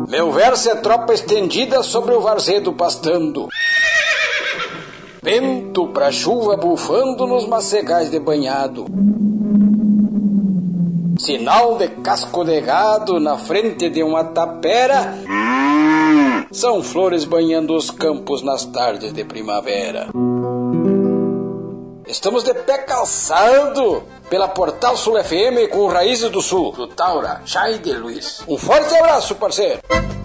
Meu verso é tropa estendida sobre o varzedo pastando. Vento pra chuva bufando nos macegais de banhado. Sinal de casco de gado na frente de uma tapera. São flores banhando os campos nas tardes de primavera. Estamos de pé calçado pela Portal Sul FM com Raízes do Sul, do Taura, Chay de Luiz. Um forte abraço, parceiro!